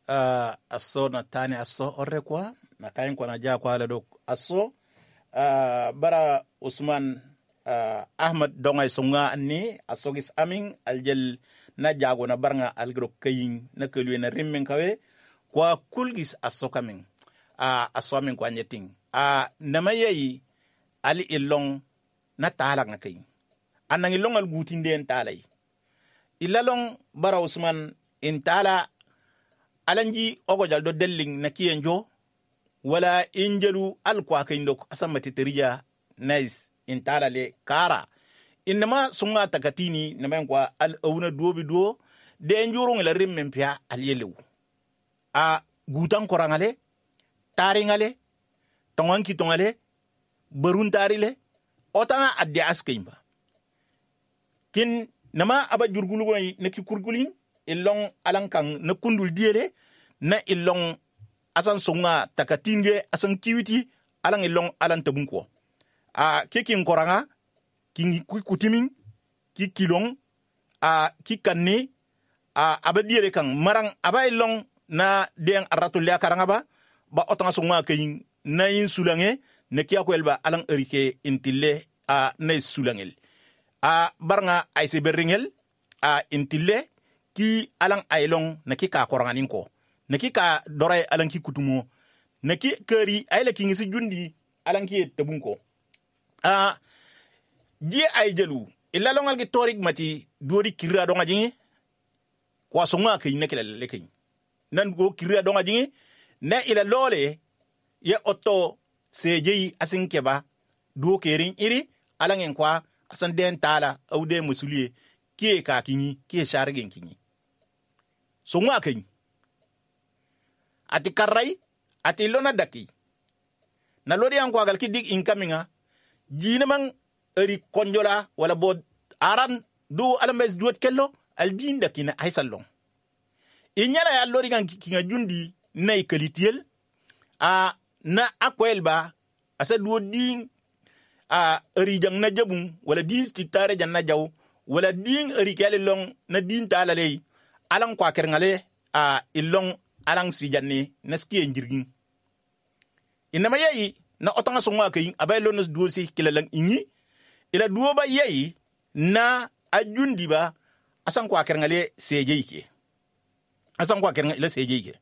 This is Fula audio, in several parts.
aso na tani aso orre kwa na kain kwa na ja kwa la do aso bara Usman Ahmad dongay sunga ni asogis aming aljel na jago na barnga algro kayin na kelwe na rimmen kawe kwa kulgis aso kaming aso aming kwa nyeting namayi ali ilong na tala nga kayin anang ilong al gutinde en talay ilalong bara Usman in tala alanji ogojal do delling na kiyenjo wala injelu alkwa kayndok asamati teriya nice in tala le kara inma sunga takatini namen kwa al awuna duobi duo de njurung la rimmen pia al yelew gutan korangale taringale tonganki tongale barun tarile otanga adde askimba kin nama aba jurgulu goy neki kurgulin ilong alankang na kundul diele na ilong asan sunga takatinge asan kiwiti alang ilong alan tabunko kikin koranga kin kutimin ki kilong ki kanne aba diele kang marang aba ilong na den aratul ya karanga ba otanga sunga kayin na yin sulange ne kiya ko elba alang erike intille na sulangel barnga ay se berringel intille ki alang aylong na ki ka koranganin ko na ki ka doray alang ki kutumo na ki keri ay la ki ngisi jundi alang ki tabun ko ji ay jelu illa longal ki torik mati dori kirra donga jingi kwa songa kay na kila le kay nan go kirra donga jingi na ila lole ye otto sejeyi asinkeba do kerin iri alangen kwa asan den tala au de musuliye kie ka kinyi kie shargen kinyi so ngwa ken ati karrai ati lona daki na lodi an kwagal ki dig inkaminga jina man eri konjola wala bod aran do alames duot kello al din daki na aisallon inyala ya lodi kan kinga jundi nay kalitiel na akwelba asa duo din eri jang na jabun wala din titare jan na jaw wala din eri kale long na din tala lay alang kwa kerngale ilong alang si janne na ski njirgin inama yayi na otanga songa kay abay lonos duo si kilalang inyi ila duo ba yayi na ajundi ba asang kwa kerngale seje ke asang kwa kerngale ila seje ke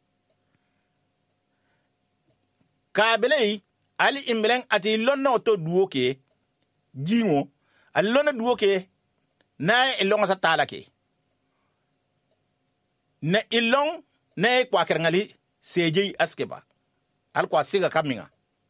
kabelei ali imbeleng ati lonna to duo ke jingo ali lonna duo ke na ilong sa tala ke na ilong na kwa kerangali seje askeba al kwa siga kaminga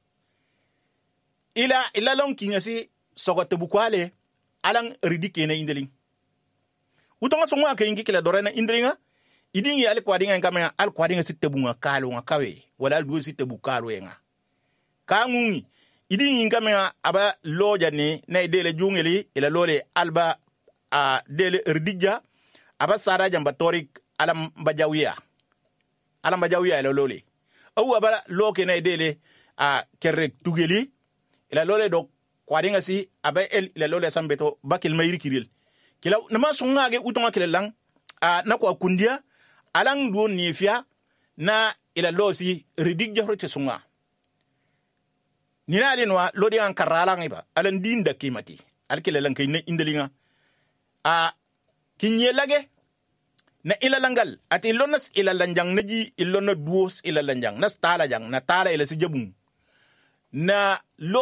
ila long kingasi sogote bukwale alang ridike na indeling utonga songwa ke ingi kila dorena indelinga idingi al kwa dinga kaminga al kwa dinga sitebunga kalo nga kawe wala al duo sitebu kalo nga kangungi idingi ngamea aba loja ni na idele jungeli ila lole alba dele erdija aba sara jamba torik alam bajawiya ila lole au aba loke na idele kerek tugeli ila lole do kwadinga si aba el ila lole sambeto bakil mayri kiril kila nama sungage utonga kilelang na kwa kundia alang duo nifia na ila losi erdija rote sunga nina alinwa lodi an karala ngiba alan din da kimati alkile lan kay ne indelinga kinye lage na ilalangal ati lonas ilalanjang naji ilona duos ilalanjang nas tala jang na tala ila si jabung na